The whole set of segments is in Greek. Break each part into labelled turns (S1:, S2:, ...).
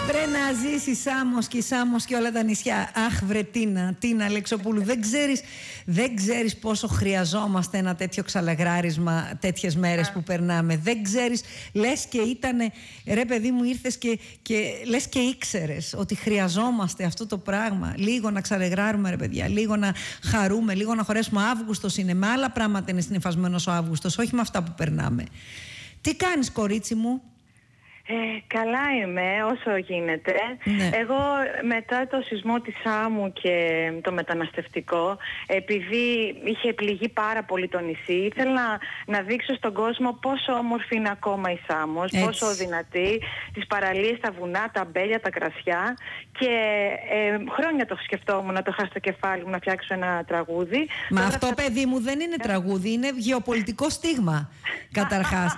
S1: Βρε να ζήσει Σάμος και η Σάμος και όλα τα νησιά. Αχ βρε Τίνα Λεξοπούλου, δεν ξέρεις πόσο χρειαζόμαστε ένα τέτοιο ξαλαγράρισμα τέτοιες μέρες που περνάμε. Δεν ξέρεις, λες και ήτανε, ρε παιδί μου, ήρθες και λες και ήξερες ότι χρειαζόμαστε αυτό το πράγμα. Λίγο να ξαλεγράρουμε, ρε παιδιά, λίγο να χαρούμε, λίγο να χωρέσουμε. Αύγουστος είναι, με άλλα πράγματα είναι συνυφασμένος ο Αύγουστος, όχι με αυτά που περνάμε. Τι κάνεις, κορίτσι μου?
S2: Καλά είμαι όσο γίνεται.
S1: Ναι.
S2: Εγώ μετά το σεισμό της Σάμου και το μεταναστευτικό, επειδή είχε πληγεί πάρα πολύ το νησί, ήθελα να δείξω στον κόσμο πόσο όμορφη είναι ακόμα η Σάμος, πόσο δυνατή, τις παραλίες, τα βουνά, τα αμπέλια, τα κρασιά, και χρόνια το σκεφτόμουν να το χάσω στο κεφάλι μου να φτιάξω ένα τραγούδι.
S1: Μα τώρα αυτό παιδί μου δεν είναι τραγούδι, είναι γεωπολιτικό στίγμα καταρχάς.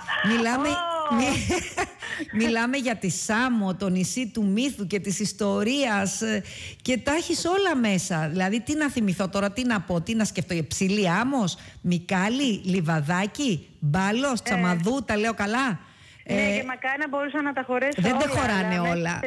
S1: Μιλάμε για τη Σάμο, το νησί του μύθου και της ιστορίας, και τα έχεις όλα μέσα. Δηλαδή τι να θυμηθώ τώρα, τι να πω, τι να σκεφτώ? Ψηλή Άμμος, Μικάλη, Λιβαδάκι, Μπάλος, Τσαμαδού, τα λέω καλά?
S2: Ναι, και μακάρι να μπορούσα να τα χωρέσω όλα.
S1: Δεν χωράνε όλα.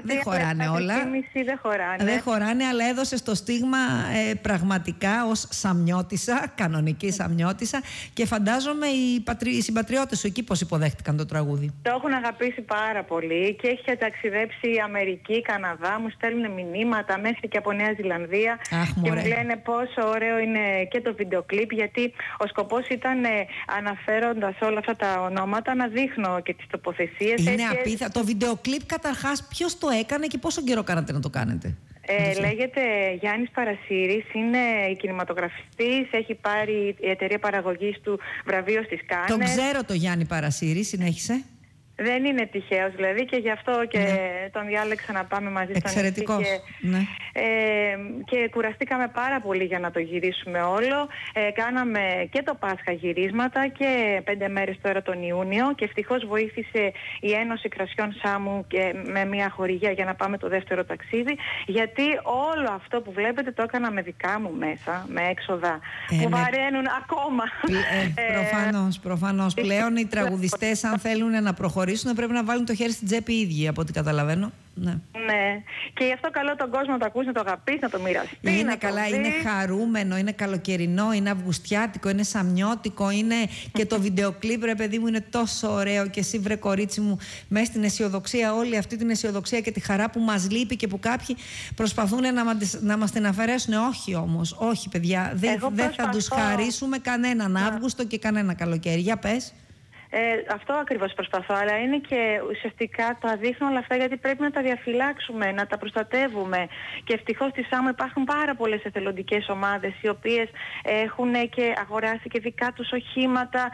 S1: Δεν χωράνε, αλλά έδωσε το στίγμα πραγματικά ως Σαμιώτισσα, κανονική Σαμιώτισσα, και φαντάζομαι οι συμπατριώτες σου εκεί πώς υποδέχτηκαν το τραγούδι.
S2: Το έχουν αγαπήσει πάρα πολύ και έχει ταξιδέψει Αμερική, Καναδά, μου στέλνουν μηνύματα μέχρι και από Νέα Ζηλανδία. Και μου λένε πόσο ωραίο είναι και το βίντεο κλιπ, γιατί ο σκοπός ήταν, αναφέροντας όλα αυτά τα ονόματα, να δείχνω και τις τοποθεσίες.
S1: Είναι απίθανο. Το βίντεο κλιπ καταρχάς ποιος το έκανε και πόσο καιρό κάνατε να το κάνετε?
S2: Λέγεται Γιάννης Παρασύρης, είναι κινηματογραφιστής, έχει πάρει η εταιρεία παραγωγής του βραβείο στις Κάνες.
S1: Τον ξέρω το Γιάννη Παρασύρη, συνέχισε.
S2: Δεν είναι τυχαίος δηλαδή, και γι' αυτό και τον διάλεξα να πάμε μαζί στον νησί.
S1: Εξαιρετικός.
S2: Και κουραστήκαμε πάρα πολύ για να το γυρίσουμε όλο. Κάναμε και το Πάσχα γυρίσματα και 5 μέρες τώρα τον Ιούνιο, και ευτυχώς βοήθησε η Ένωση Κρασιών Σάμου και με μια χορηγία για να πάμε το δεύτερο ταξίδι, γιατί όλο αυτό που βλέπετε το έκανα με δικά μου μέσα, με έξοδα που βαραίνουν ακόμα.
S1: Προφανώς. Πλέον οι τραγουδιστές, αν θέλουν να προχωρήσουν, πρέπει να βάλουν το χέρι στην τσέπη οι ίδιοι, από ό,τι καταλαβαίνω. Ναι.
S2: Και γι' αυτό καλό τον κόσμο να το ακούσει, να το αγαπήσει, να το μοιραστεί.
S1: Είναι καλά, είναι χαρούμενο, είναι καλοκαιρινό, είναι αυγουστιάτικο, είναι σαμιώτικο, είναι και το βιντεοκλίπ, ρε παιδί μου, είναι τόσο ωραίο. Και εσύ, βρε κορίτσι μου, μέσα στην αισιοδοξία, όλη αυτή την αισιοδοξία και τη χαρά που μας λείπει και που κάποιοι προσπαθούν να μας την αφαιρέσουν. Όχι όμως, όχι παιδιά, δεν θα τους χαρίσουμε κανέναν Αύγουστο και κανένα καλοκαίρι. Για πες.
S2: Αυτό ακριβώς προσπαθώ, αλλά είναι και ουσιαστικά τα δείχνω όλα αυτά γιατί πρέπει να τα διαφυλάξουμε, να τα προστατεύουμε. Και ευτυχώς στη Σάμο υπάρχουν πάρα πολλές εθελοντικές ομάδες οι οποίες έχουν και αγοράσει και δικά τους οχήματα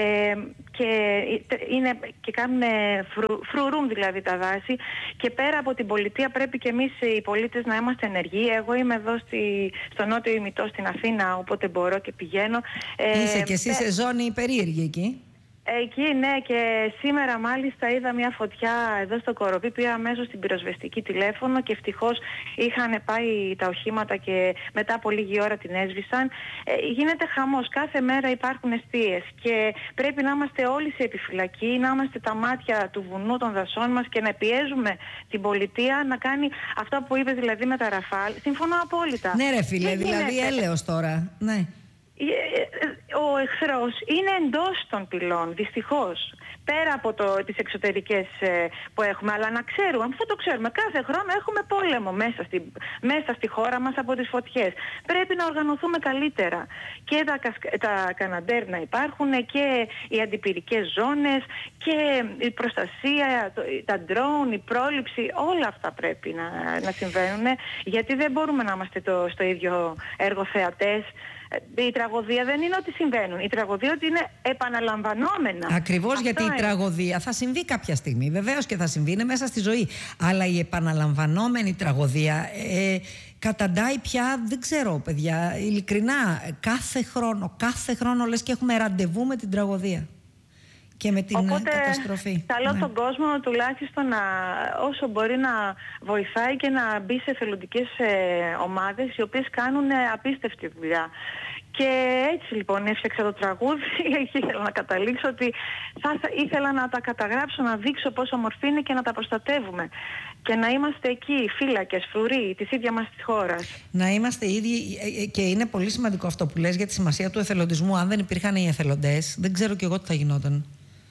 S2: και κάνουν φρουρούν δηλαδή τα δάση. Και πέρα από την πολιτεία πρέπει και εμείς οι πολίτες να είμαστε ενεργοί. Εγώ είμαι εδώ στο νότιο ημιτό στην Αθήνα, οπότε μπορώ και πηγαίνω.
S1: Είσαι και εσύ σε ζώνη περίεργη εκεί.
S2: Εκεί ναι, και σήμερα μάλιστα είδα μια φωτιά εδώ στο Κοροπή, πήρα αμέσως στην πυροσβεστική τηλέφωνο και ευτυχώς είχαν πάει τα οχήματα και μετά από λίγη ώρα την έσβησαν. Γίνεται χαμός, κάθε μέρα υπάρχουν εστίες και πρέπει να είμαστε όλοι σε επιφυλακή, να είμαστε τα μάτια του βουνού των δασών μας και να πιέζουμε την πολιτεία να κάνει αυτό που είπε, δηλαδή με τα Ραφάλ. Συμφωνώ απόλυτα.
S1: Ναι ρε φίλε, δηλαδή έλεος τώρα, ναι.
S2: Ο εχθρός είναι εντός των πυλών, δυστυχώς. Πέρα από τις εξωτερικές που έχουμε, αλλά να ξέρουμε, αυτό το ξέρουμε, κάθε χρόνο έχουμε πόλεμο μέσα στη χώρα μας από τις φωτιές. Πρέπει να οργανωθούμε καλύτερα. Και τα καναντέρ να υπάρχουν και οι αντιπυρικές ζώνες και η προστασία, τα ντρόουν, η πρόληψη, όλα αυτά πρέπει να συμβαίνουν, γιατί δεν μπορούμε να είμαστε στο ίδιο έργο θεατές. Η τραγωδία δεν είναι ότι συμβαίνουν. Η τραγωδία ότι είναι επαναλαμβανόμενα.
S1: Ακριβώς, γιατί η τραγωδία θα συμβεί κάποια στιγμή. Βεβαίως και θα συμβεί, είναι μέσα στη ζωή. Αλλά η επαναλαμβανόμενη τραγωδία καταντάει πια, δεν ξέρω παιδιά, ειλικρινά, κάθε χρόνο λες και έχουμε ραντεβού με την τραγωδία. Και με την καταστροφή.
S2: Καλό τον κόσμο τουλάχιστον όσο μπορεί να βοηθάει και να μπει σε εθελοντικές ομάδες οι οποίες κάνουν απίστευτη δουλειά. Και έτσι λοιπόν έφτιαξα το τραγούδι και ήθελα να καταλήξω ότι ήθελα να τα καταγράψω, να δείξω πόσο όμορφη είναι και να τα προστατεύουμε. Και να είμαστε εκεί, φύλακες, φρουροί της ίδιας μας της χώρας.
S1: Να είμαστε ίδιοι, και είναι πολύ σημαντικό αυτό που λες για τη σημασία του εθελοντισμού. Αν δεν υπήρχαν οι εθελοντές, δεν ξέρω κι εγώ τι θα γινόταν.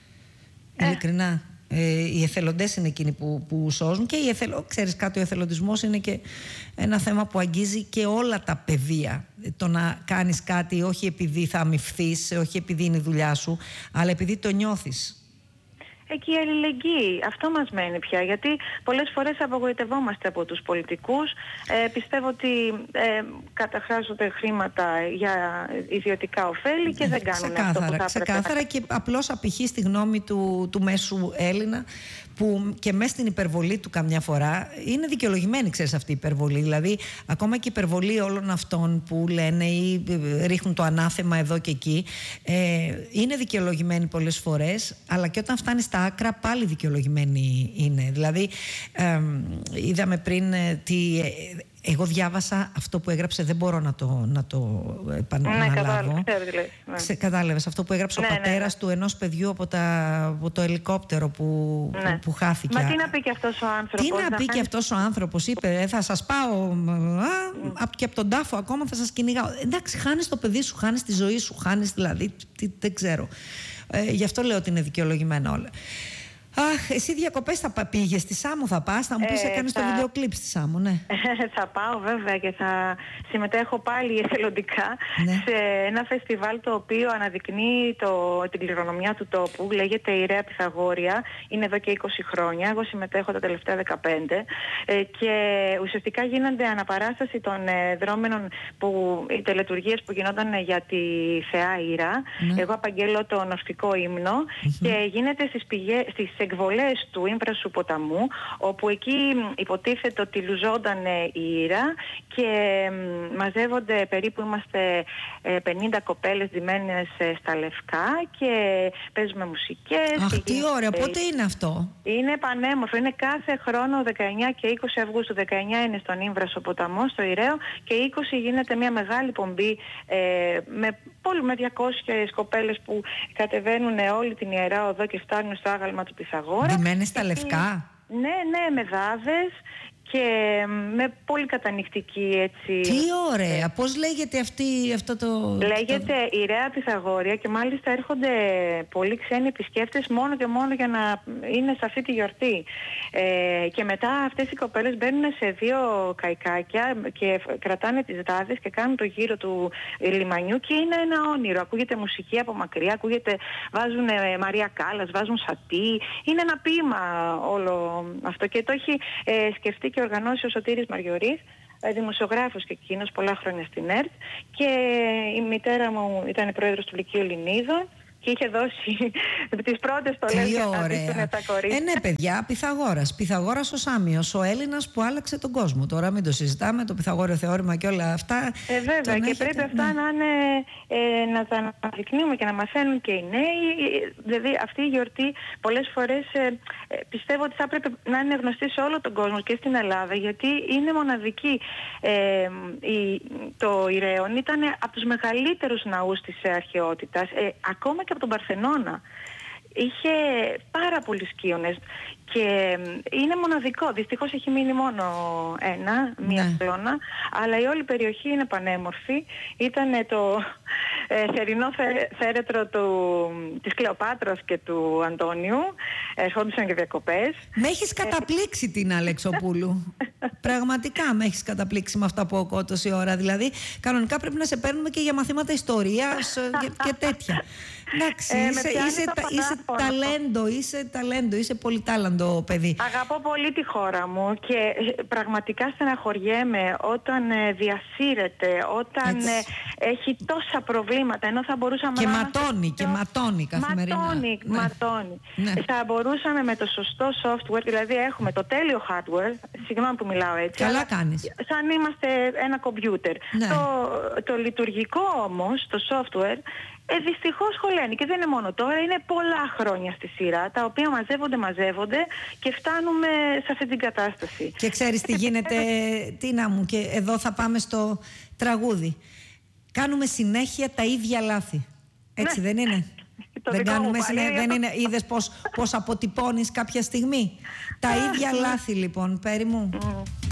S1: Ειλικρινά. Οι εθελοντές είναι εκείνοι που σώζουν, και ξέρεις κάτι, ο εθελοντισμός είναι και ένα θέμα που αγγίζει και όλα τα πεδία. Το να κάνεις κάτι όχι επειδή θα αμοιφθείς, όχι επειδή είναι η δουλειά σου, αλλά επειδή το νιώθεις.
S2: Εκεί η αλληλεγγύη, αυτό μας μένει πια, γιατί πολλές φορές απογοητευόμαστε από τους πολιτικούς. Πιστεύω ότι καταχράζονται χρήματα για ιδιωτικά ωφέλη και δεν κάνουν αυτό που θα έπρεπε.
S1: Ξεκάθαρα, και απλώς απηχεί στη γνώμη του μέσου Έλληνα, που και μέσα στην υπερβολή του καμιά φορά είναι δικαιολογημένη, ξέρεις, αυτή η υπερβολή. Δηλαδή, ακόμα και η υπερβολή όλων αυτών που λένε ή ρίχνουν το ανάθεμα εδώ και εκεί, είναι δικαιολογημένη πολλές φορές, αλλά και όταν φτάνει στα άκρα πάλι δικαιολογημένη είναι. Δηλαδή, είδαμε πριν εγώ διάβασα αυτό που έγραψε, δεν μπορώ να το επαναλάβω.
S2: Ναι.
S1: Κατάλαβες αυτό που έγραψε ο πατέρας του ενός παιδιού από το ελικόπτερο που χάθηκε.
S2: Μα τι να πει και αυτός ο άνθρωπος.
S1: Τι να πει και αυτός ο άνθρωπος, είπε, θα σας πάω και από τον τάφο ακόμα θα σας κυνηγάω. Εντάξει, χάνεις το παιδί σου, χάνεις τη ζωή σου, χάνεις δηλαδή, δεν ξέρω. Γι' αυτό λέω ότι είναι δικαιολογημένα όλα. Αχ, εσύ διακοπές θα πήγες, στη Σάμο θα πας, θα μου πεις έκανες το βίντεο κλιπ στη Σάμο, ναι.
S2: Θα πάω βέβαια και θα συμμετέχω πάλι εθελοντικά σε ένα φεστιβάλ το οποίο αναδεικνύει την κληρονομιά του τόπου, λέγεται Ιρέα Πυθαγόρια, είναι εδώ και 20 χρόνια, εγώ συμμετέχω τα τελευταία 15 και ουσιαστικά γίνονται αναπαράσταση των δρόμενων οι τελετουργίες που γινόταν για τη θεά Ήρα. Εγώ απαγγέλω το ναυτικό ύμνο και γίνεται στις εκβολές του Ήμβρασου ποταμού, όπου εκεί υποτίθεται ότι λουζόνταν η Ήρα και μαζεύονται, περίπου είμαστε 50 κοπέλες ντυμένες στα λευκά και παίζουμε μουσικές.
S1: Αχ, τι ωραία, πότε είναι αυτό?
S2: Είναι πανέμορφο, είναι κάθε χρόνο 19 και 20 Αυγούστου. 19 είναι στον Ήμβρασο ποταμό, στο Ιραίο, και 20 γίνεται μια μεγάλη πομπή με 200 κοπέλες που κατεβαίνουν όλη την Ιερά Οδό και φτάνουν στο άγαλμα του Πυθαγόρα.
S1: Ντυμένες στα λευκά.
S2: Ναι, με δάδες και με πολύ κατανυκτική έτσι.
S1: Τι ωραία! Πώς λέγεται αυτό το...
S2: Λέγεται Ιρέα Πυθαγόρια και μάλιστα έρχονται πολλοί ξένοι επισκέπτες μόνο και μόνο για να είναι σε αυτή τη γιορτή. Και μετά αυτές οι κοπέλες μπαίνουν σε 2 καϊκάκια και κρατάνε τις δάδες και κάνουν το γύρο του λιμανιού και είναι ένα όνειρο. Ακούγεται μουσική από μακριά, βάζουν Μαρία Κάλλας, βάζουν Σατί. Είναι ένα ποίημα όλο αυτό και το έχει σκεφτεί και οργανώσει ο Σωτήρης Μαριωρής, δημοσιογράφος και εκείνος πολλά χρόνια στην ΕΡΤ, και η μητέρα μου ήταν πρόεδρος του Λυκείου Ελληνίδων και είχε δώσει τις πρώτες στολές για να δείξουν τα κορίτσια.
S1: Ναι, παιδιά, Πυθαγόρας ο Σάμιος, ο Έλληνας που άλλαξε τον κόσμο. Τώρα μην το συζητάμε, το Πυθαγόριο θεώρημα και όλα αυτά.
S2: Βέβαια, και πρέπει αυτά να είναι, να τα αναδεικνύουμε και να μαθαίνουν και οι νέοι. Δηλαδή αυτή η γιορτή πολλές φορές πιστεύω ότι θα έπρεπε να είναι γνωστή σε όλο τον κόσμο και στην Ελλάδα, γιατί είναι μοναδική. Το Ιραίον ήταν από τους μεγαλύτερους ναούς της αρχαιότητας, ακόμα και από τον Παρθενώνα. Είχε πάρα πολλούς σκίονες και είναι μοναδικό. Δυστυχώς έχει μείνει μόνο μία κλώνα, αλλά η όλη περιοχή είναι πανέμορφη. Ήταν το θερινό θέρετρο της Κλεοπάτρας και του Αντώνιου. Ερχόντουσαν και διακοπές.
S1: Με έχεις καταπλήξει την Αλεξοπούλου. Πραγματικά με έχεις καταπλήξει με αυτά που ακούω τόση ώρα. Δηλαδή, κανονικά πρέπει να σε παίρνουμε και για μαθήματα ιστορίας και τέτοια. Εντάξει, είσαι ταλέντο, είσαι πολυτάλαντο παιδί.
S2: Αγαπώ πολύ τη χώρα μου και πραγματικά στεναχωριέμαι όταν διασύρεται, όταν έχει τόσα προβλήματα, ενώ θα μπορούσαμε
S1: και ματώνει καθημερινά.
S2: Ματώνει. Ναι. Θα μπορούσαμε με το σωστό software, δηλαδή έχουμε το τέλειο hardware, συγγνώμη που μιλάω έτσι.
S1: Καλά κάνεις.
S2: Σαν είμαστε ένα κομπιούτερ. Ναι. Το λειτουργικό όμως, το software, δυστυχώς χωλαίνει, και δεν είναι μόνο τώρα, είναι πολλά χρόνια στη σειρά, τα οποία μαζεύονται και φτάνουμε σε αυτή την κατάσταση.
S1: Και ξέρεις τι γίνεται, Τίνα μου, και εδώ θα πάμε στο τραγούδι. Κάνουμε συνέχεια τα ίδια λάθη. Έτσι δεν είναι? Δεν κάνουμε συνέχεια, δεν είναι? Είδες πώς αποτυπώνεις κάποια στιγμή? Τα ίδια λάθη λοιπόν, Πέρι μου.